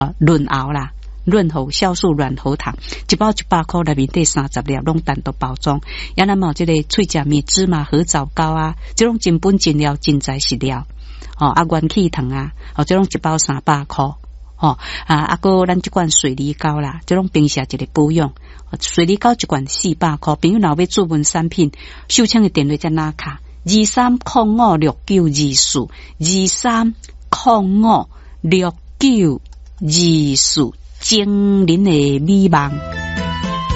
润喉啦。润喉酵素软喉糖一包100块，内面底30粒拢单独包装。也那么这个脆甲蜜芝麻合枣膏啊，这种真本真料真材实料。元气糖啊，这种一包300块。个咱这款水梨膏啦，这种平时一个保养。水梨膏一罐400块，朋友若要注文产品，收请的电话在哪卡？2305692423056924，精灵的美梦。